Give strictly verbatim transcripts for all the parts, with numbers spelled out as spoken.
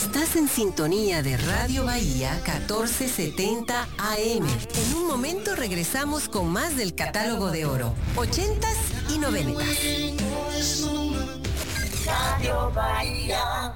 Estás en sintonía de Radio Bahía catorce setenta A M. En un momento regresamos con más del catálogo de oro, ochentas y noventas. Radio Bahía.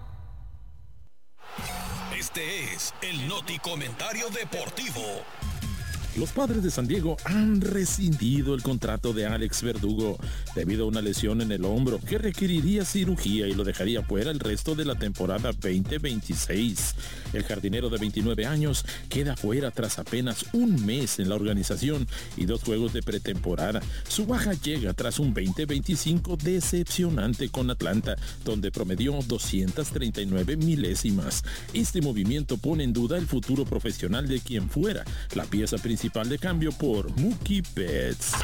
Este es el Noti Comentario Deportivo. Los Padres de San Diego han rescindido el contrato de Alex Verdugo debido a una lesión en el hombro que requeriría cirugía y lo dejaría fuera el resto de la temporada veinte veintiséis. El jardinero de veintinueve años queda fuera tras apenas un mes en la organización y dos juegos de pretemporada. Su baja llega tras un veinte veinticinco decepcionante con Atlanta, donde promedió doscientas treinta y nueve milésimas. Este movimiento pone en duda el futuro profesional de quien fuera la pieza principal de cambio por Mookie Betts.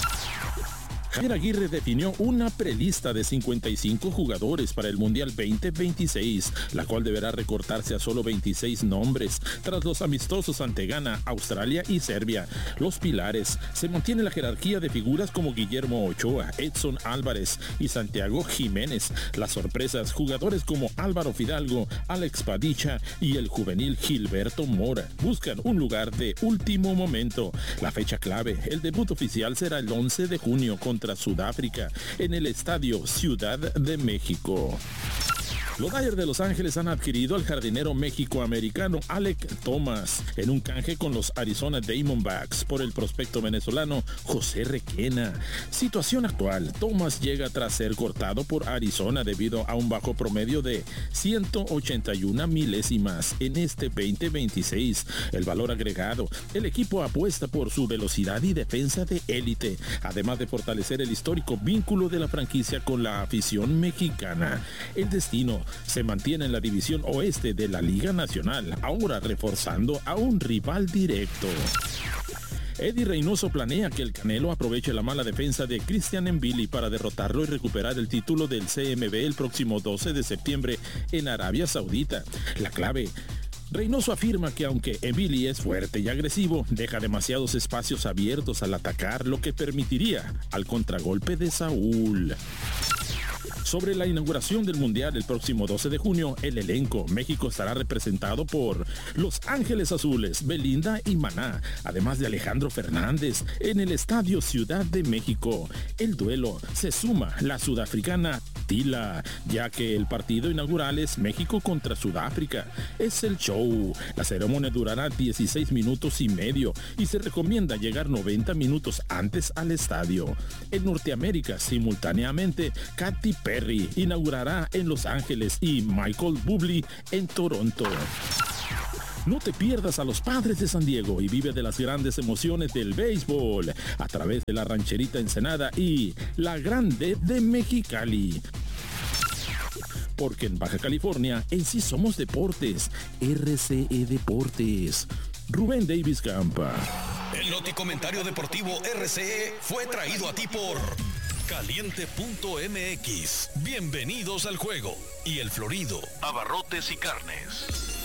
Javier Aguirre definió una prelista de cincuenta y cinco jugadores para el Mundial veinte veintiséis, la cual deberá recortarse a solo veintiséis nombres tras los amistosos ante Ghana, Australia y Serbia. Los pilares: se mantiene la jerarquía de figuras como Guillermo Ochoa, Edson Álvarez y Santiago Jiménez. Las sorpresas: jugadores como Álvaro Fidalgo, Alex Padilla y el juvenil Gilberto Mora buscan un lugar de último momento. La fecha clave: el debut oficial será el once de junio contra Sudáfrica en el estadio Ciudad de México. Los Dodgers de Los Ángeles han adquirido al jardinero méxico-americano Alek Thomas en un canje con los Arizona Diamondbacks por el prospecto venezolano José Requena. Situación actual: Thomas llega tras ser cortado por Arizona debido a un bajo promedio de ciento ochenta y una milésimas en este veinte veintiséis. El valor agregado: el equipo apuesta por su velocidad y defensa de élite, además de fortalecer el histórico vínculo de la franquicia con la afición mexicana. El destino se mantiene en la división oeste de la Liga Nacional, ahora reforzando a un rival directo. Eddie Reynoso planea que el Canelo aproveche la mala defensa de Christian Mbili para derrotarlo y recuperar el título del C M B el próximo doce de septiembre en Arabia Saudita. La clave: Reynoso afirma que aunque Mbili es fuerte y agresivo, deja demasiados espacios abiertos al atacar, lo que permitiría al contragolpe de Saúl. Sobre la inauguración del Mundial el próximo doce de junio, el elenco: México estará representado por Los Ángeles Azules, Belinda y Maná, además de Alejandro Fernández, en el estadio Ciudad de México. El duelo: se suma la sudafricana Tila, ya que el partido inaugural es México contra Sudáfrica. Es el show. La ceremonia durará dieciséis minutos y medio y se recomienda llegar noventa minutos antes al estadio. En Norteamérica, simultáneamente, Katy Perry inaugurará en Los Ángeles y Michael Bublé en Toronto. No te pierdas a los Padres de San Diego y vive de las grandes emociones del béisbol a través de la Rancherita Ensenada y la Grande de Mexicali. Porque en Baja California, en sí somos deportes. R C E Deportes. Rubén Davis Campa. El Noti Comentario Deportivo R C E fue traído a ti por Caliente punto M X. Bienvenidos al juego. Y El Florido, Abarrotes y Carnes.